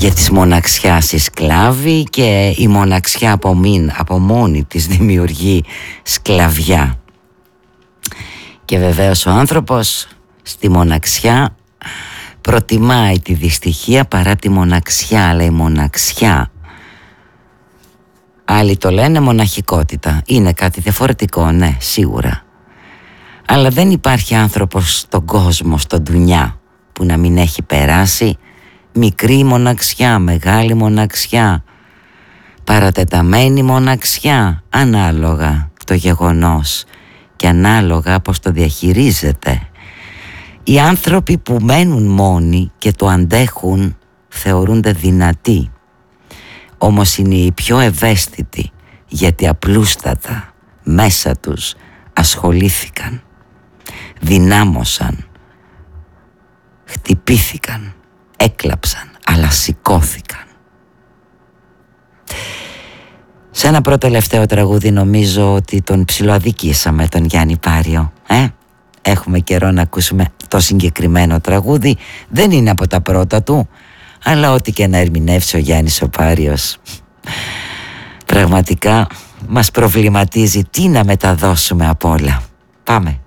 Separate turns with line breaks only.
για της μοναξιάς οι σκλάβοι και η μοναξιά από μόνη της δημιουργεί σκλαβιά. Και βεβαίως ο άνθρωπος στη μοναξιά προτιμάει τη δυστυχία παρά τη μοναξιά, αλλά η μοναξιά, άλλοι το λένε μοναχικότητα, είναι κάτι διαφορετικό, ναι, σίγουρα, αλλά δεν υπάρχει άνθρωπος στον κόσμο, στον ντουνιά, που να μην έχει περάσει μικρή μοναξιά, μεγάλη μοναξιά, παρατεταμένη μοναξιά, ανάλογα το γεγονός και ανάλογα πως το διαχειρίζεται. Οι άνθρωποι που μένουν μόνοι και το αντέχουν θεωρούνται δυνατοί, όμως είναι οι πιο ευαίσθητοι, γιατί απλούστατα μέσα τους ασχολήθηκαν, δυνάμωσαν, χτυπήθηκαν, έκλαψαν, αλλά σηκώθηκαν. Σε ένα πρώτο τελευταίο τραγούδι νομίζω ότι τον ψιλοαδικήσαμε τον Γιάννη Πάριο. Έχουμε καιρό να ακούσουμε το συγκεκριμένο τραγούδι. Δεν είναι από τα πρώτα του, αλλά ό,τι και να ερμηνεύσει ο Γιάννης ο Πάριος, πραγματικά μας προβληματίζει τι να μεταδώσουμε απ' όλα. Πάμε.